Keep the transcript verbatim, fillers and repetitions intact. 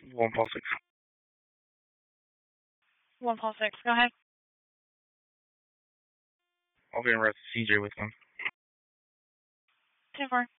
One Paul six. One Paul six. Go ahead. I'll be arrested. C J with him. Ten four.